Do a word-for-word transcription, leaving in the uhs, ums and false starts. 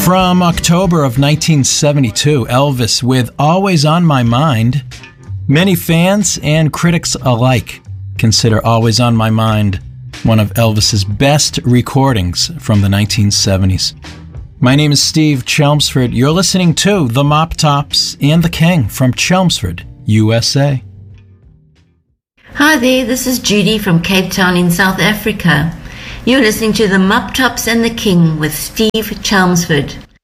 From October of nineteen seventy-two, Elvis with Always on My Mind. Many fans and critics alike consider Always on My Mind one of Elvis's best recordings from the nineteen seventies. My name is Steve Chelmsford. You're listening to The Mop Tops and the King from Chelmsford, U S A. Hi there, this is Judy from Cape Town in South Africa. You're listening to The Mop Tops and the King with Steve Chelmsford.